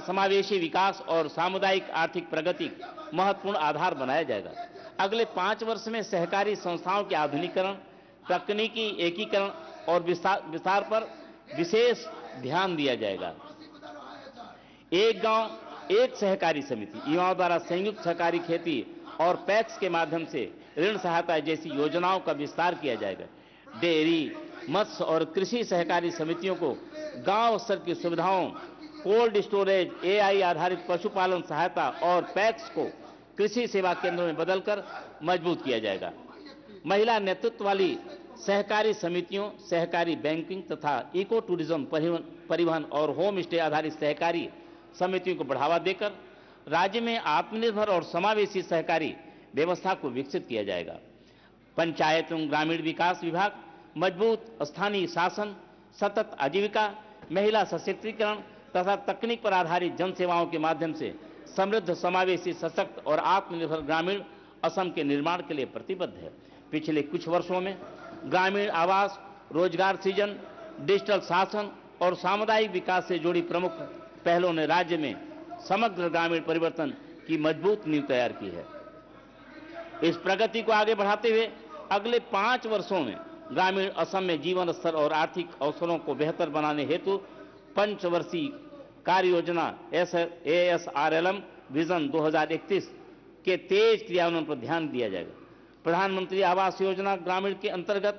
समावेशी विकास और सामुदायिक आर्थिक प्रगति महत्वपूर्ण आधार बनाया जाएगा। अगले 5 वर्ष में सहकारी संस्थाओं के आधुनिकीकरण, तकनीकी एकीकरण और विस्तार पर विशेष ध्यान दिया जाएगा। एक गांव एक सहकारी समिति, युवाओं द्वारा संयुक्त सहकारी खेती और पैक्स के माध्यम से ऋण सहायता जैसी योजनाओं का विस्तार किया जाएगा। डेयरी, मत्स्य और कृषि सहकारी समितियों को गांव स्तर की सुविधाओं, कोल्ड स्टोरेज, एआई आधारित पशुपालन सहायता और पैक्स को कृषि सेवा केंद्रों में बदलकर मजबूत किया जाएगा। महिला नेतृत्व वाली सहकारी समितियों, सहकारी बैंकिंग तथा इको टूरिज्म, परिवहन और होम स्टे आधारित सहकारी समितियों को बढ़ावा देकर राज्य में आत्मनिर्भर और समावेशी सहकारी व्यवस्था को विकसित किया जाएगा। पंचायत एवं ग्रामीण विकास विभाग मजबूत स्थानीय शासन, सतत आजीविका, महिला सशक्तिकरण तथा तकनीक पर आधारित जन सेवाओं के माध्यम से समृद्ध, समावेशी, सशक्त और आत्मनिर्भर ग्रामीण असम के निर्माण के लिए प्रतिबद्ध है। पिछले कुछ वर्षों में ग्रामीण आवास, रोजगार सृजन, डिजिटल शासन और सामुदायिक विकास से जुड़ी प्रमुख पहलों ने राज्य में समग्र ग्रामीण परिवर्तन की मजबूत नींव तैयार की है। इस प्रगति को आगे बढ़ाते हुए अगले 5 वर्षों में ग्रामीण असम में जीवन स्तर और आर्थिक अवसरों को बेहतर बनाने हेतु पंचवर्षीय कार्य योजना ASRLM विजन 2031 के तेज क्रियान्वयन पर ध्यान दिया जाएगा। प्रधानमंत्री आवास योजना ग्रामीण के अंतर्गत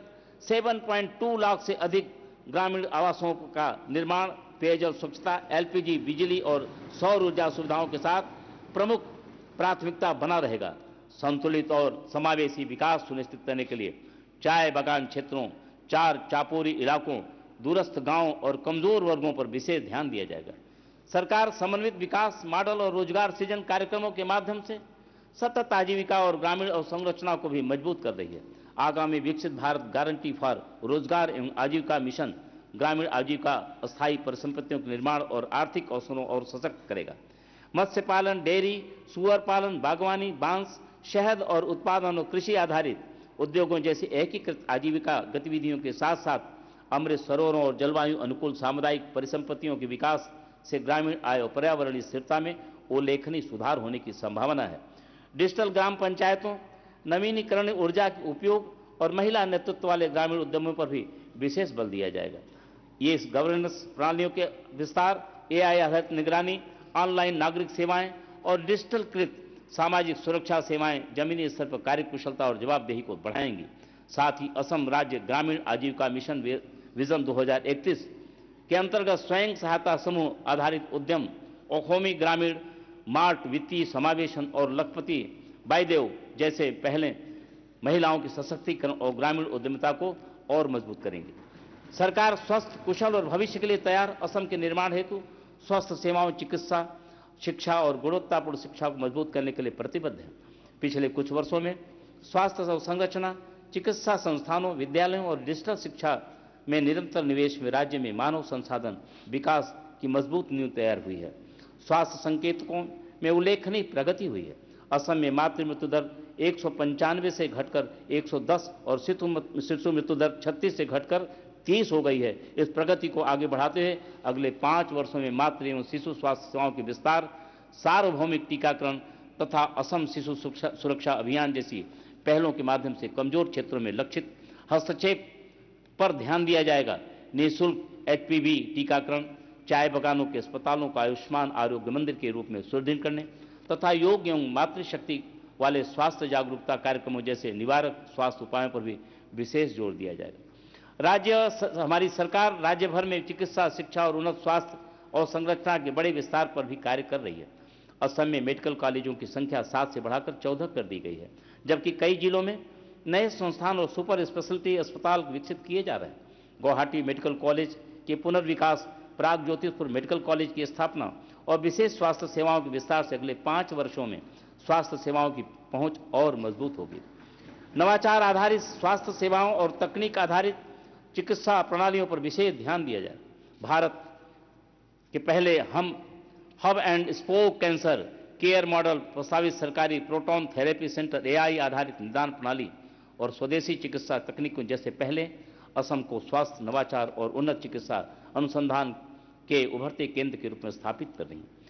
7.2 लाख से अधिक ग्रामीण आवासों का निर्माण पेयजल, स्वच्छता, LPG, बिजली और सौर ऊर्जा सुविधाओं के साथ प्रमुख प्राथमिकता बना रहेगा। संतुलित और समावेशी विकास सुनिश्चित करने के लिए चाय बागान क्षेत्रों, 4 चापोरी इलाकों, दूरस्थ गांवों और कमजोर वर्गों पर विशेष ध्यान दिया जाएगा। सरकार समन्वित विकास मॉडल और रोजगार सृजन कार्यक्रमों के माध्यम से सतत आजीविका और ग्रामीण अवसंरचना को भी मजबूत कर रही है। आगामी विकसित भारत गारंटी फॉर रोजगार एवं आजीविका मिशन ग्रामीण आजीविका, अस्थायी परिसंपत्तियों के निर्माण और आर्थिक अवसरों और सशक्त करेगा। मत्स्य पालन, डेयरी, सुअर पालन, बागवानी, बांस, शहद और उत्पादन और कृषि आधारित उद्योगों जैसी एकीकृत आजीविका गतिविधियों के साथ साथ अमृत सरोवरों और जलवायु अनुकूल सामुदायिक परिसंपत्तियों के विकास से ग्रामीण आय और पर्यावरणीय स्थिरता में उल्लेखनीय सुधार होने की संभावना है। डिजिटल ग्राम पंचायतों, नवीनीकरणीय ऊर्जा के उपयोग और महिला नेतृत्व वाले ग्रामीण उद्यमों पर भी विशेष बल दिया जाएगा। ये इस गवर्नेंस प्रणालियों के विस्तार, AI आधारित निगरानी, ऑनलाइन नागरिक सेवाएं और डिजिटल कृत सामाजिक सुरक्षा सेवाएं जमीनी स्तर पर कार्यकुशलता और जवाबदेही को बढ़ाएंगी। साथ ही असम राज्य ग्रामीण आजीविका मिशन विजन 2031 के अंतर्गत स्वयं सहायता समूह आधारित उद्यम, ओखोमी ग्रामीण मार्ट, वित्तीय समावेशन और लखपति बाईदेव जैसे पहले महिलाओं के सशक्तिकरण और ग्रामीण उद्यमिता को और मजबूत करेंगे। सरकार स्वस्थ, कुशल और भविष्य के लिए तैयार असम के निर्माण हेतु स्वस्थ सेवाओं, चिकित्सा, शिक्षा और गुणवत्तापूर्ण शिक्षा को मजबूत करने के लिए प्रतिबद्ध है। पिछले कुछ वर्षों में स्वास्थ्य संरचना, चिकित्सा संस्थानों, विद्यालयों और डिजिटल शिक्षा में निरंतर निवेश में राज्य में मानव संसाधन विकास की मजबूत नींव तैयार हुई है। स्वास्थ्य संकेतकों में उल्लेखनीय प्रगति हुई है। असम में मातृ मृत्यु दर 195 से घटकर 110 और शिशु मृत्यु दर 36 से घटकर 30 हो गई है। इस प्रगति को आगे बढ़ाते हुए अगले 5 वर्षों में मातृ एवं शिशु स्वास्थ्य सेवाओं के विस्तार, सार्वभौमिक टीकाकरण तथा असम शिशु सुरक्षा अभियान जैसी पहलों के माध्यम से कमजोर क्षेत्रों में लक्षित हस्तक्षेप पर ध्यान दिया जाएगा। निःशुल्क HPV टीकाकरण, चाय बागानों के अस्पतालों को आयुष्मान आरोग्य मंदिर के रूप में सुदृढ़ करने तथा योग एवं मातृशक्ति वाले स्वास्थ्य जागरूकता कार्यक्रमों जैसे निवारक स्वास्थ्य उपायों पर भी विशेष जोर दिया जाएगा। हमारी सरकार राज्य भर में चिकित्सा, शिक्षा और उन्नत स्वास्थ्य और संरचना के बड़े विस्तार पर भी कार्य कर रही है। असम में मेडिकल कॉलेजों की संख्या 7 से बढ़ाकर 14 कर दी गई है, जबकि कई जिलों में नए संस्थान और सुपर स्पेशलिटी अस्पताल विकसित किए जा रहे हैं। गुवाहाटी मेडिकल कॉलेज के पुनर्विकास, प्राग ज्योतिषपुर मेडिकल कॉलेज की स्थापना और विशेष स्वास्थ्य सेवाओं के विस्तार से अगले 5 वर्षों में स्वास्थ्य सेवाओं की पहुंच और मजबूत होगी। नवाचार आधारित स्वास्थ्य सेवाओं और तकनीक आधारित चिकित्सा प्रणालियों पर विशेष ध्यान दिया जाए। भारत के पहले हम hub and spoke cancer care model, प्रस्तावित सरकारी प्रोटॉन थेरेपी सेंटर, AI आधारित निदान प्रणाली और स्वदेशी चिकित्सा तकनीकों जैसे पहले असम को स्वास्थ्य, नवाचार और उन्नत चिकित्सा अनुसंधान के उभरते केंद्र के रूप में स्थापित कर रही हैं।